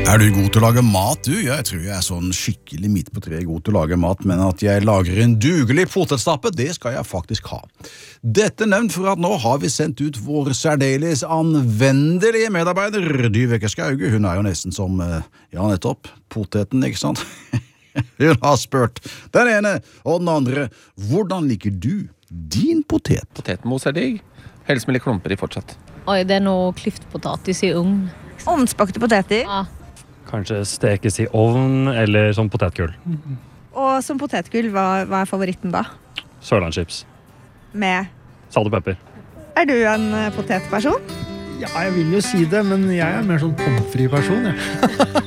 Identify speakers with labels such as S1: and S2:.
S1: Er du god til å lage mat, du? Jeg tror jeg er sånn skikkelig midt på treet god til å lage mat, men at jeg lager en dugelig potetstappe, det skal jeg faktisk ha. Dette nevnt for at nå har vi sendt ut vår særdeles anvendelige medarbeider, Dyveke Skauge. Hun er jo nesten som, ja nettopp, poteten, ikke sant? Hun har spurt den ene og den andre, hvordan liker du din potet?
S2: Potetmos digg. Helst med litt klumper i fortsatt.
S3: Oi, det noe klyftpotatis i ugn.
S4: Ovnsbakte poteter.
S3: Ja.
S5: Kanskje stekes i ovn eller som potetgull.
S4: Og som potetgull, hva er favoritten da?
S5: Sørlandschips.
S4: Med
S5: Salt og pepper.
S4: Er du en potetperson?
S6: Ja, jeg vil jo si det, men jeg er mer sånn pommes frites-person, jeg.